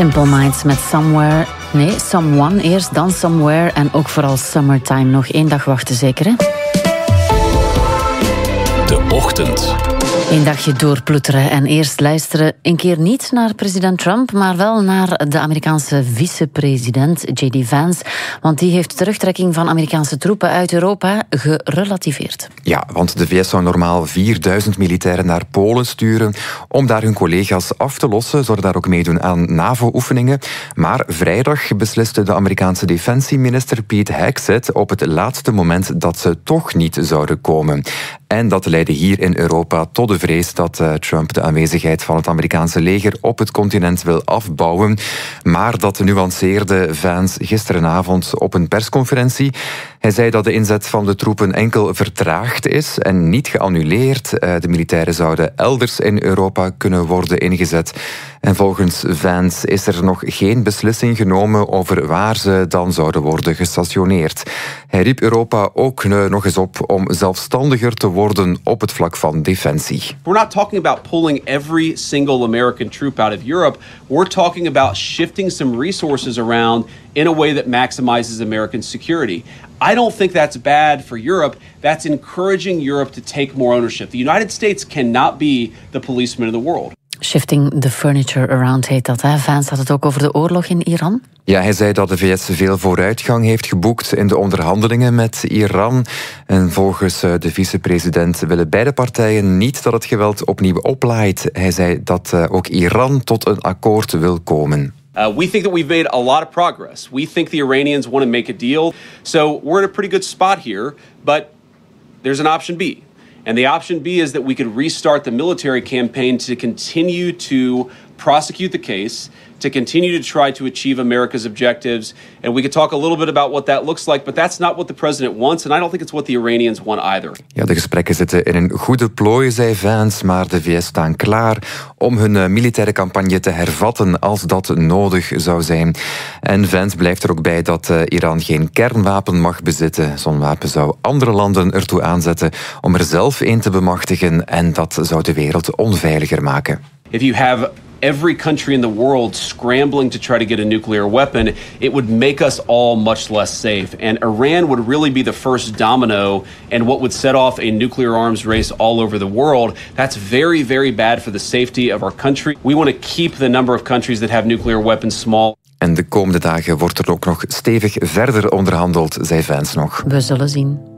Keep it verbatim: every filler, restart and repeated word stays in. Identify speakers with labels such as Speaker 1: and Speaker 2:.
Speaker 1: Simple Minds met Somewhere. Nee, Someone eerst, dan Somewhere en ook vooral Summertime. Nog één dag wachten zeker, hè?
Speaker 2: De Ochtend.
Speaker 1: Eén dagje doorploeteren en eerst luisteren een keer niet naar president Trump, maar wel naar de Amerikaanse vicepresident J D Vance. Want die heeft terugtrekking van Amerikaanse troepen uit Europa gerelativeerd.
Speaker 3: Ja, want de V S zou normaal vierduizend militairen naar Polen sturen om daar hun collega's af te lossen. Zouden daar ook meedoen aan NAVO-oefeningen. Maar vrijdag besliste de Amerikaanse defensieminister Pete Hegseth op het laatste moment dat ze toch niet zouden komen. En dat leidde hier in Europa tot de vrees dat uh, Trump de aanwezigheid van het Amerikaanse leger op het continent wil afbouwen. Maar dat nuanceerde Vance gisterenavond op een persconferentie. Hij zei dat de inzet van de troepen enkel vertraagd is en niet geannuleerd. Uh, de militairen zouden elders in Europa kunnen worden ingezet. En volgens Vance is er nog geen beslissing genomen over waar ze dan zouden worden gestationeerd. Hij riep Europa ook nog eens op om zelfstandiger te worden op het vlak van defensie.
Speaker 4: We're not talking about pulling every single American troop out of Europe. We're talking about shifting some resources around in a way that maximizes American security. I don't think that's bad for Europe. That's encouraging Europe to take more ownership. The United States cannot be the policeman of the world.
Speaker 1: Shifting the furniture around heet dat, hè? Vance had het ook over de oorlog in Iran.
Speaker 3: Ja, hij zei dat de V S veel vooruitgang heeft geboekt in de onderhandelingen met Iran. En volgens de vicepresident willen beide partijen niet dat het geweld opnieuw oplaait. Hij zei dat ook Iran tot een akkoord wil komen.
Speaker 4: Uh, we think that we've made a lot of progress. We think the Iranians want to make a deal. So we're in a pretty good spot here, but there's an option B. And the option B is that we could restart the military campaign to continue to prosecute the case, to continue to try to achieve America's objectives. And we could talk a little bit about what that looks like, but that's not what the president wants, and I don't think it's what the Iranians want either.
Speaker 3: Ja, de gesprekken zitten in een goede plooi, zei Vance, maar de V S staan klaar om hun militaire campagne te hervatten als dat nodig zou zijn. En Vance blijft er ook bij dat uh, Iran geen kernwapen mag bezitten. Zo'n wapen zou andere landen ertoe aanzetten om er zelf een te bemachtigen en dat zou de wereld onveiliger maken.
Speaker 4: If you have every country in the world scrambling to try to get a nuclear weapon, it would make us all much less safe. And Iran would really be the first domino in what would set off a nuclear arms race all over the world. That's very, very bad for the safety of our country. We want to keep the number of countries that have nuclear weapons small.
Speaker 3: En de komende dagen wordt er ook nog stevig verder onderhandeld, zei Vance nog.
Speaker 1: We zullen zien.